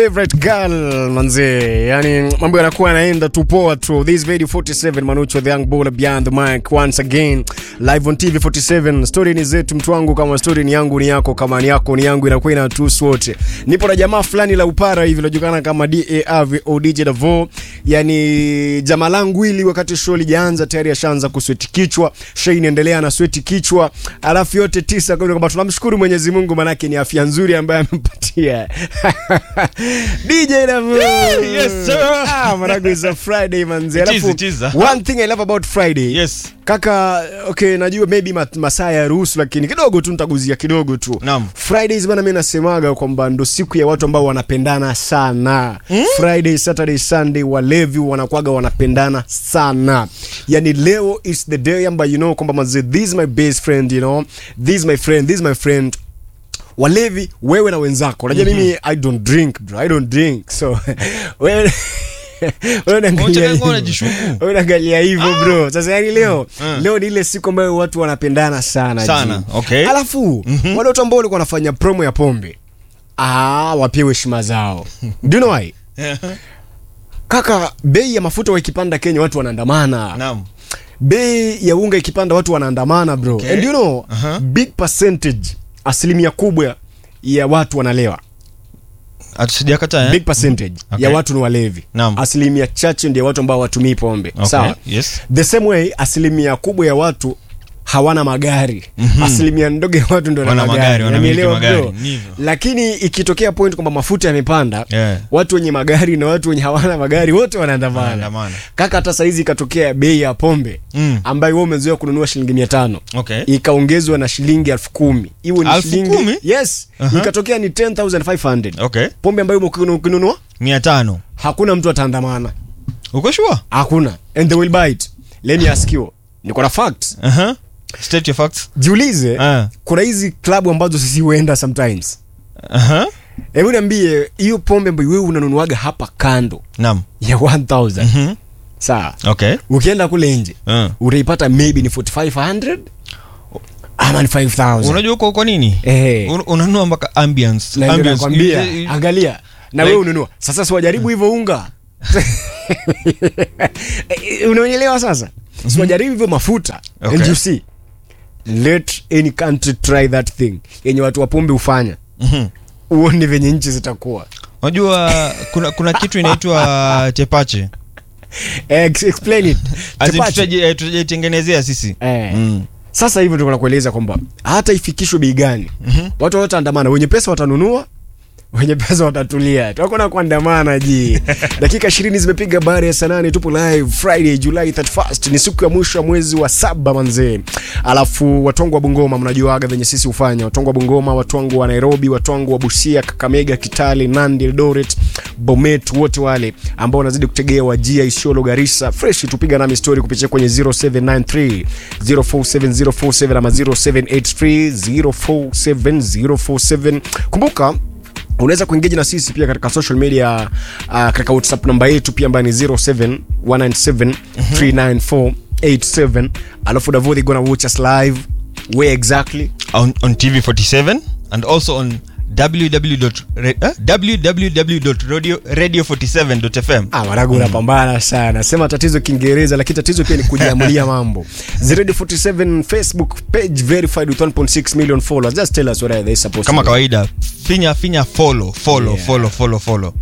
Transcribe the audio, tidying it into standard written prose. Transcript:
Favorite girl manze, yani mambo yanakuwa yanaenda tu poa tu. This video 47 Manucho the young baller beyond the mic once again live on TV 47. Story ni zetu mtu wangu, kama story ni yangu ni yako, kama ni yako ni yangu, inakuwa inatuhusu wote. Nipo na jamaa fulani la upara hivi linajulikana kama DARV au DJ Davo. Yani jamaa langu hili wakati show lijaanza tayari ashaanza kusweti kichwa. Show inaendelea na sweti kichwa. Alafu yote 9 kwa sababu tunamshukuru Mwenyezi Mungu manake ni afya nzuri ambaye amempatia. DJ Davo. Yes sir. Marago is a Friday manze. One thing I love about Friday. Yes. Kaka, okay, najua maybe masaa ya ruhusu lakini kidogo tu nitaguzia kidogo tu. Naam. Fridays bana, mimi nasemaga kwamba ndo siku ya watu ambao wanapendana sana. Friday, Saturday, Sunday walevi wanakuaga wanapendana sana. Yani leo is the day ambayo you know kwamba maze, this is my best friend, you know. This is my friend, this is my friend. Walevi wewe na wenzako. Unajua mimi I don't drink bro. I don't drink. So wewe unaangalia hivyo bro. Sasa yani leo ni ile siku ambayo watu wanapendana sana. Okay. Alafu wale watu ambao walikuwa wanafanya promo ya pombe wapewe heshima zao. Do you know why? Kaka, bei ya mafuta ikipanda Kenya watu wanaandamana. Naam. Bei ya unga ikipanda watu wanaandamana bro. Okay. And you know, big percentage, asilimia kubwa ya watu wanalewa. Atusijakata Big percentage ya watu ni walevi. Naam. Asilimia chache ndio watu ambao watumii pombe. Okay. Sawa? Yes. The same way asilimia kubwa ya watu hawana magari. Asilimia ndogo ya watu ndio wana magari. Wanamiliki magari. Lakini ikitokea point kwamba mafuta yamepanda, watu wenye magari na watu wenye hawana magari wote wanaandamana. Kaka, hata saa hizi ikatokea bei ya pombe ambayo wewe umezoea kununua shilingi 500. Okay. Ikaongezwa na shilingi 10,000. Iwe ni shilingi 10,000? Yes. Ikatokea ni 10,500. Okay. Pombe ambayo ukinunua 500. hakuna mtu ataandamana. Uko sure? Hakuna. And they will buy it. Let me ask you. Niko na facts. State your facts. Jiulize, kuna hizi club ambazo sisi huenda sometimes. Hebu niambie hiyo pombe ambayo wewe unanunuaga hapa kando. Naam. Ya 1,000. Sawa. Okay. Ukienda kule nje, utaipata maybe ni 4,500 ama ni 5,000. Unajua kwa nini? Unanunua mpaka ambience. Nakwambia, angalia. Na wewe ununua. Sasa si wajaribu hivyo unga. Unaelewa sasa? Si wajaribu hivyo mafuta. Okay. And you see, let any country try that thing. Yenye watu wa pombe ufanya. Uone venye nchi zitakuwa. Unajua kuna kitu inaitwa chepache. Explain it. Chepache tutaitengenezea sisi. Sasa hivyo ndio nakueleza kwamba hata ifikishwe bei gani, watu wote andamana, wenye pesa watanunua, wenye pesa watatulia. Tunakwenda kuandamana ji. Dakika 20 zimepiga baada ya saa 8. Tupo live Friday July 31st. Ni siku ya mwisho ya mwezi wa 7 manze. Alafu watu wangu wa Bungoma mnajuaga venye sisi ufanya. Watu wangu wa Bungoma, watu wangu wa Nairobi, watu wangu wa Busia, Kakamega, Kitale, Nandi, Eldoret, Bomet, wote wale ambao wanazidi kutegea Wajia, Isiolo, Garissa. Fresh tupiga nami story kupitia kwenye 0793 047047 ama 0783 047047. Kumbuka unaweza kuengage na sisi pia katika social media, katika WhatsApp namba yetu pia ambayo ni 0719739487. Alafu Davodi gonna watch us live where exactly on TV 47 and also on www.radio47.fm. Marago unapambana sana. Sema tatizo Kiingereza lakini tatizo pia ni kujiamulia mambo. Radio 47 Facebook page verified with 1.6 million followers. Just tell us what are they supposed to do. Kama kawaida, finya follow.